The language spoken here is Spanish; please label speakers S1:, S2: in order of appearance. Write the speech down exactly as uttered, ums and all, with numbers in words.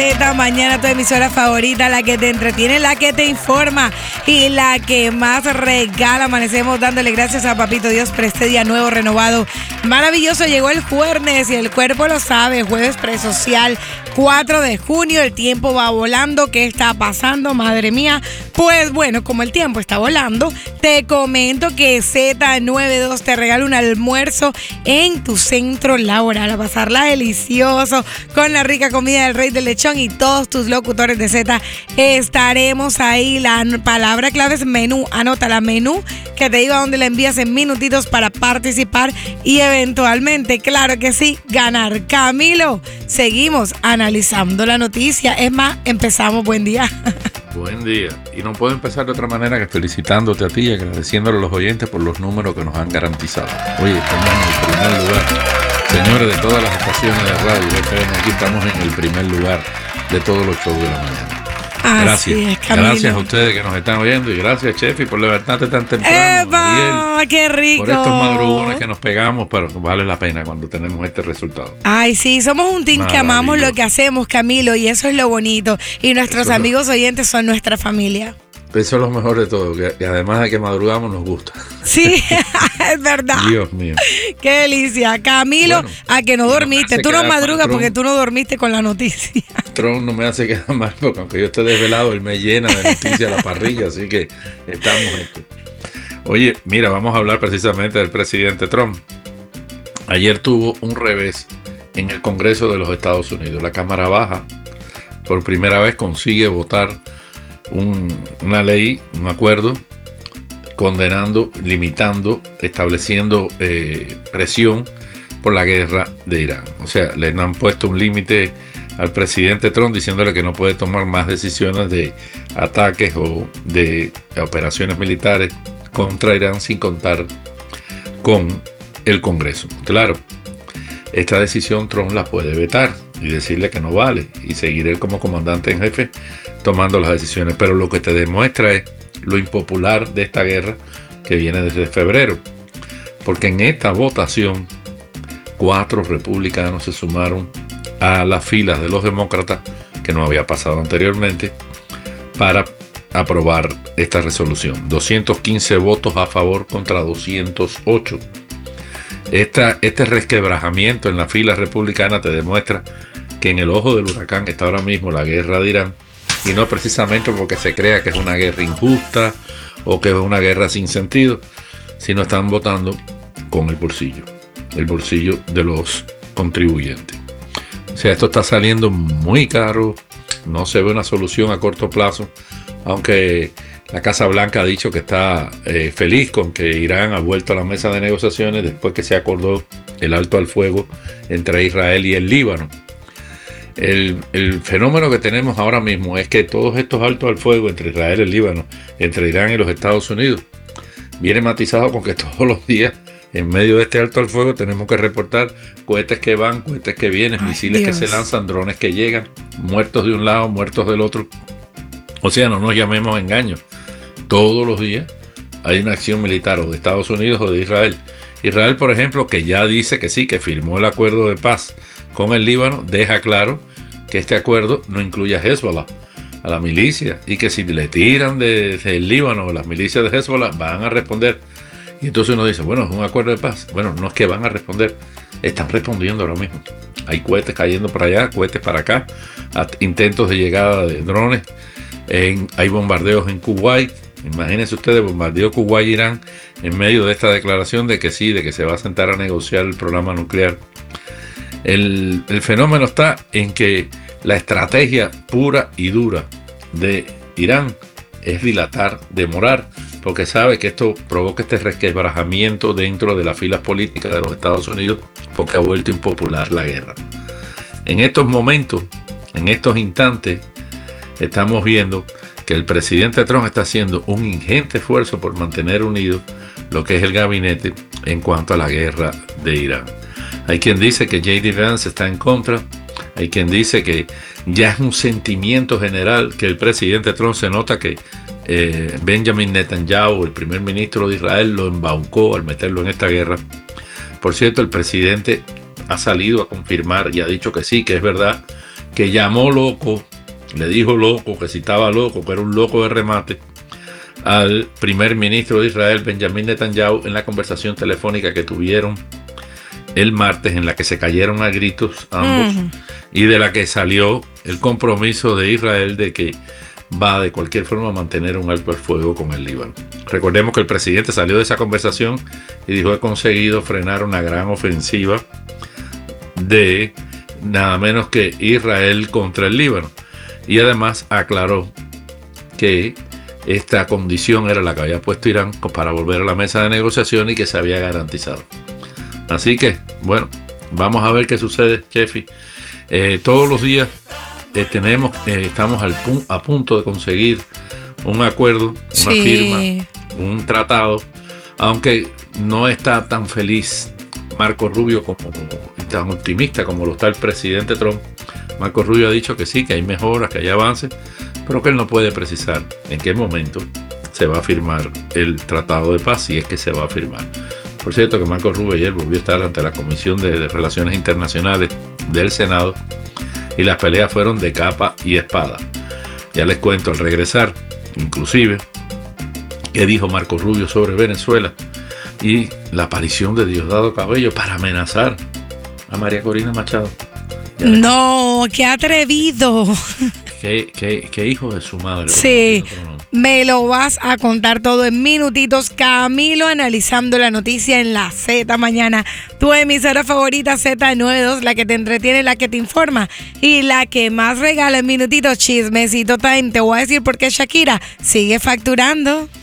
S1: Esta mañana tu emisora favorita, la que te entretiene, la que te informa y la que más regala. Amanecemos dándole gracias a Papito Dios por este día nuevo, renovado, maravilloso. Llegó el jueves y el cuerpo lo sabe, jueves presocial, cuatro de junio, el tiempo va volando. ¿Qué está pasando? Madre mía. Pues bueno, como el tiempo está volando, te comento que Z noventa y dos te regala un almuerzo en tu centro laboral, a pasarla delicioso con la rica comida del Rey del Lechón y todos tus locutores de Z estaremos ahí. La palabra clave es menú. Anótala, menú, que te digo a dónde la envías en minutitos para participar y eventualmente, claro que sí, ganar. Camilo, seguimos analizando la noticia. Es más, empezamos. Buen día.
S2: Buen día. Y no puedo empezar de otra manera que felicitándote a ti y agradeciéndole a los oyentes por los números que nos han garantizado. Oye, estamos en el primer lugar. Señores de todas las estaciones de radio, aquí estamos en el primer lugar de todos los shows de la mañana.
S1: Así
S2: gracias.
S1: Es,
S2: gracias a ustedes que nos están oyendo y gracias, Chefi, por levantarte tan temprano.
S1: ¡Eva! Ariel, ¡qué rico!
S2: Por estos madrugones que nos pegamos, pero vale la pena cuando tenemos este resultado.
S1: Ay, sí, somos un team que amamos lo que hacemos, Camilo, y eso es lo bonito. Y nuestros eso amigos lo... oyentes son nuestra familia.
S2: Eso es lo mejor de todo, que, que además de que madrugamos nos gusta.
S1: Sí, es verdad.
S2: Dios mío.
S1: Qué delicia. Camilo, bueno, a que no dormiste. No tú no madrugas porque tú no dormiste con la noticia.
S2: Trump no me hace quedar mal porque aunque yo esté desvelado, él me llena de noticias la parrilla, así que estamos esto. Oye, mira, vamos a hablar precisamente del presidente Trump. Ayer tuvo un revés en el Congreso de los Estados Unidos. La Cámara Baja por primera vez consigue votar Un, una ley, un acuerdo condenando, limitando, estableciendo eh, presión por la guerra de Irán. O sea, le han puesto un límite al presidente Trump diciéndole que no puede tomar más decisiones de ataques o de operaciones militares contra Irán sin contar con el Congreso. Claro, esta decisión Trump la puede vetar y decirle que no vale y seguir él como comandante en jefe tomando las decisiones, pero lo que te demuestra es lo impopular de esta guerra que viene desde febrero, porque en esta votación cuatro republicanos se sumaron a las filas de los demócratas, que no había pasado anteriormente, para aprobar esta resolución. doscientos quince votos a favor contra doscientos ocho. Esta, este resquebrajamiento en la fila republicana te demuestra que en el ojo del huracán está ahora mismo la guerra de Irán, y no precisamente porque se crea que es una guerra injusta o que es una guerra sin sentido, sino están votando con el bolsillo, el bolsillo de los contribuyentes. O sea, esto está saliendo muy caro, no se ve una solución a corto plazo, aunque la Casa Blanca ha dicho que está eh, feliz con que Irán ha vuelto a la mesa de negociaciones después que se acordó el alto al fuego entre Israel y el Líbano. El, el fenómeno que tenemos ahora mismo es que todos estos altos al fuego entre Israel y el Líbano, entre Irán y los Estados Unidos, viene matizado con que todos los días, en medio de este alto al fuego, tenemos que reportar cohetes que van, cohetes que vienen, Ay, misiles Dios. que se lanzan, drones que llegan, muertos de un lado, muertos del otro. O sea, no nos llamemos engaños. Todos los días hay una acción militar o de Estados Unidos o de Israel. Israel, por ejemplo, que ya dice que sí, que firmó el acuerdo de paz con el Líbano, deja claro que este acuerdo no incluye a Hezbollah, a la milicia, y que si le tiran del de, de Líbano o las milicias de Hezbollah van a responder. Y entonces uno dice, bueno, es un acuerdo de paz. Bueno, no es que van a responder, están respondiendo ahora mismo. Hay cohetes cayendo para allá, cohetes para acá, intentos de llegada de drones, en, hay bombardeos en Kuwait. Imagínense ustedes, bombardeó Kuwait e Irán en medio de esta declaración de que sí, de que se va a sentar a negociar el programa nuclear. El, el fenómeno está en que la estrategia pura y dura de Irán es dilatar, demorar, porque sabe que esto provoca este resquebrajamiento dentro de las filas políticas de los Estados Unidos, porque ha vuelto impopular la guerra. En estos momentos, en estos instantes, estamos viendo que el presidente Trump está haciendo un ingente esfuerzo por mantener unido lo que es el gabinete en cuanto a la guerra de Irán. Hay quien dice que J D Vance está en contra, hay quien dice que ya es un sentimiento general que el presidente Trump se nota que eh, Benjamin Netanyahu, el primer ministro de Israel, lo embaucó al meterlo en esta guerra. Por cierto, el presidente ha salido a confirmar y ha dicho que sí, que es verdad que llamó loco, le dijo loco, que si estaba loco, que era un loco de remate, al primer ministro de Israel, Benjamín Netanyahu, en la conversación telefónica que tuvieron el martes, en la que se cayeron a gritos ambos, uh-huh. y de la que salió el compromiso de Israel de que va de cualquier forma a mantener un alto el fuego con el Líbano. Recordemos que el presidente salió de esa conversación y dijo: he conseguido frenar una gran ofensiva de nada menos que Israel contra el Líbano. Y además aclaró que esta condición era la que había puesto Irán para volver a la mesa de negociación y que se había garantizado. Así que, bueno, vamos a ver qué sucede, Chefi. Eh, todos los días eh, tenemos, eh, estamos al pu- a punto de conseguir un acuerdo, una
S1: sí.
S2: firma, un tratado, aunque no está tan feliz Marco Rubio como tan optimista como lo está el presidente Trump. Marco Rubio ha dicho que sí, que hay mejoras, que hay avances, pero que él no puede precisar en qué momento se va a firmar el tratado de paz, si es que se va a firmar. Por cierto, que Marco Rubio ayer volvió a estar ante la Comisión de, de Relaciones Internacionales del Senado y las peleas fueron de capa y espada. Ya les cuento al regresar, inclusive, qué dijo Marco Rubio sobre Venezuela y la aparición de Diosdado Cabello para amenazar a María Corina Machado.
S1: No, qué atrevido.
S2: Qué, qué, qué hijo de su madre.
S1: Sí, me lo vas a contar todo en minutitos. Camilo analizando la noticia en la Z mañana. Tu emisora favorita Z noventa y dos, la que te entretiene, la que te informa y la que más regala en minutitos. Chismecito time. Te voy a decir por qué Shakira sigue facturando.